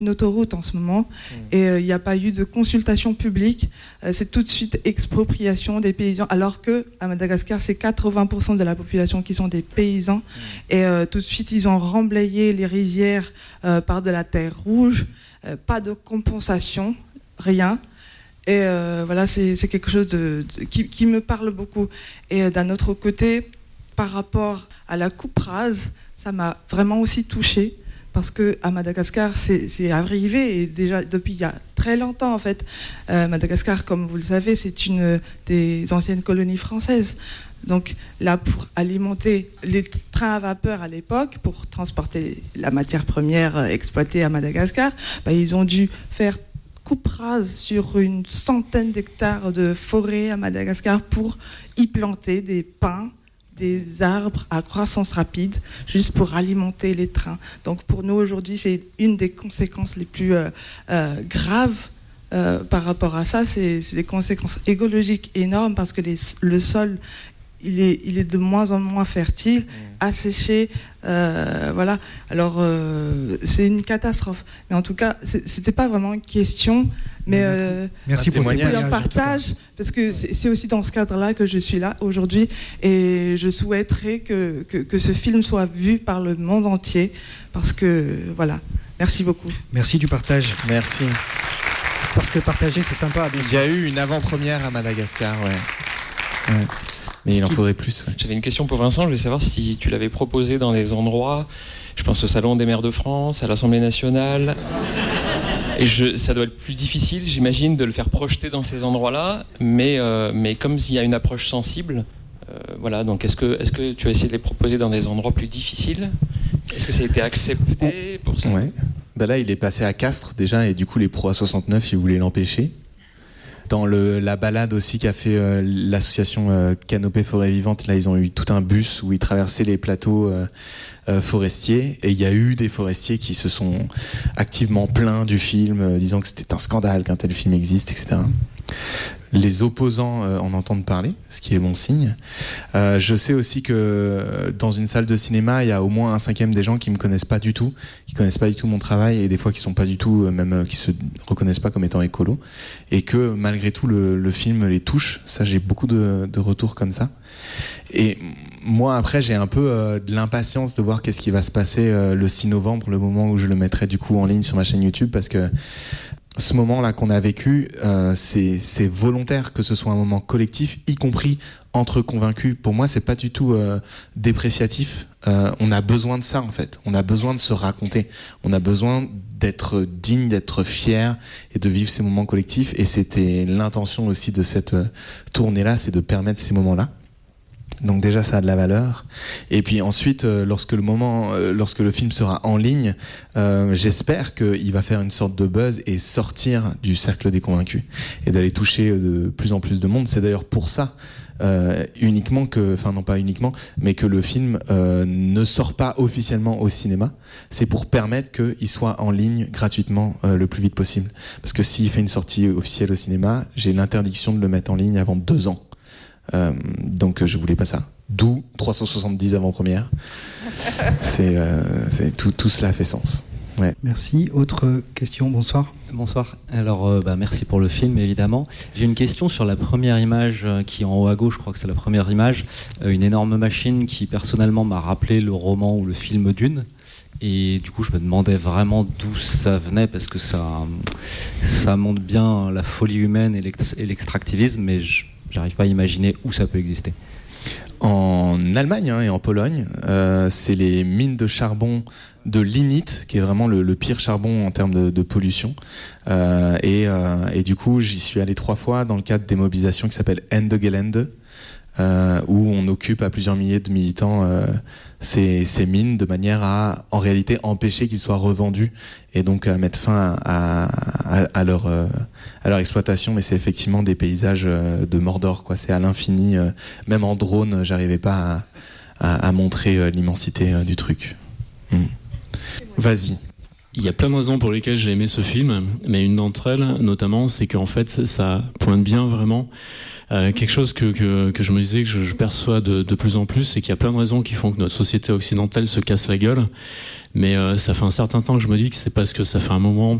une autoroute en ce moment et il n'y a pas eu de consultation publique. C'est tout de suite expropriation des paysans, alors que à Madagascar, c'est 80% de la population qui sont des paysans et tout de suite, ils ont remblayé les rizières par de la terre rouge, pas de compensation, rien. Et voilà, c'est quelque chose qui me parle beaucoup. Et d'un autre côté, par rapport à la coupe rase, ça m'a vraiment aussi touchée. Parce qu'à Madagascar, c'est arrivé, et déjà depuis il y a très longtemps en fait. Madagascar, comme vous le savez, c'est une des anciennes colonies françaises. Donc là, pour alimenter les trains à vapeur à l'époque, pour transporter la matière première exploitée à Madagascar, ils ont dû faire coupe rase sur une centaine d'hectares de forêt à Madagascar pour y planter des pins, des arbres à croissance rapide, juste pour alimenter les trains. Donc pour nous aujourd'hui, c'est une des conséquences les plus graves par rapport à ça. C'est des conséquences écologiques énormes parce que le sol, il est de moins en moins fertile, asséché, voilà. Alors c'est une catastrophe. Mais en tout cas, c'était pas vraiment une question. Mais merci pour le partage, parce que c'est aussi dans ce cadre-là que je suis là aujourd'hui, et je souhaiterais que ce film soit vu par le monde entier, parce que voilà. Merci beaucoup. Merci du partage. Merci. Parce que partager, c'est sympa. Bien sûr. Il y a eu une avant-première à Madagascar, ouais. Mais il en faudrait plus. Ouais. J'avais une question pour Vincent. Je voulais savoir si tu l'avais proposé dans des endroits. Je pense au Salon des maires de France, à l'Assemblée nationale. Et ça doit être plus difficile, j'imagine, de le faire projeter dans ces endroits-là. Mais comme il y a une approche sensible, voilà. Donc est-ce que tu as essayé de les proposer dans des endroits plus difficiles ? Est-ce que ça a été accepté pour ça ? Ouais. Là, il est passé à Castres déjà, et du coup, les pros à 69, ils voulaient l'empêcher. Dans la balade aussi qu'a fait l'association Canopée Forêt Vivante, là ils ont eu tout un bus où ils traversaient les plateaux forestiers, et il y a eu des forestiers qui se sont activement plaints du film, disant que c'était un scandale qu'un tel film existe, etc. Les opposants en entendent parler, ce qui est bon signe. Je sais aussi que dans une salle de cinéma, il y a au moins un cinquième des gens qui me connaissent pas du tout, qui connaissent pas du tout mon travail, et des fois qui sont pas du tout, même qui se reconnaissent pas comme étant écolo, et que malgré tout le film les touche. Ça, j'ai beaucoup de retours comme ça. Et moi après, j'ai un peu de l'impatience de voir qu'est-ce qui va se passer le 6 novembre, le moment où je le mettrai du coup en ligne sur ma chaîne YouTube, parce que ce moment-là qu'on a vécu, c'est volontaire que ce soit un moment collectif, y compris entre convaincus. Pour moi, c'est pas du tout dépréciatif. On a besoin de ça, en fait. On a besoin de se raconter. On a besoin d'être digne, d'être fier et de vivre ces moments collectifs. Et c'était l'intention aussi de cette tournée-là, c'est de permettre ces moments-là. Donc déjà, ça a de la valeur. Et puis ensuite, lorsque le film sera en ligne, j'espère qu'il va faire une sorte de buzz et sortir du cercle des convaincus et d'aller toucher de plus en plus de monde. C'est d'ailleurs pour ça uniquement non pas uniquement, mais que le film ne sort pas officiellement au cinéma. C'est pour permettre qu'il soit en ligne gratuitement le plus vite possible. Parce que s'il fait une sortie officielle au cinéma, j'ai l'interdiction de le mettre en ligne avant 2 ans. Donc je voulais pas ça. D'où 370 avant-premières. C'est tout cela fait sens. Ouais. Merci. Autre question, bonsoir. Bonsoir. Alors, merci pour le film, évidemment. J'ai une question sur la première image qui est en haut à gauche, je crois que c'est la première image. Une énorme machine qui, personnellement, m'a rappelé le roman ou le film Dune. Et du coup, je me demandais vraiment d'où ça venait, parce que ça montre bien la folie humaine et l'extractivisme, mais j'arrive pas à imaginer où ça peut exister. En Allemagne et en Pologne, c'est les mines de charbon de lignite, qui est vraiment le pire charbon en termes de pollution. Et du coup, j'y suis allé 3 fois dans le cadre des mobilisations qui s'appellent Ende Gelände, où on occupe à plusieurs milliers de militants ces mines de manière à, en réalité, empêcher qu'ils soient revendus et donc à mettre fin à leur exploitation. Mais c'est effectivement des paysages de Mordor, quoi. C'est à l'infini. Même en drone, j'arrivais pas à montrer l'immensité du truc. Vas-y. Il y a plein de raisons pour lesquelles j'ai aimé ce film, mais une d'entre elles, notamment, c'est qu'en fait, ça pointe bien vraiment quelque chose que je me disais, que je perçois de plus en plus, c'est qu'il y a plein de raisons qui font que notre société occidentale se casse la gueule. Mais ça fait un certain temps que je me dis que c'est parce que ça fait un moment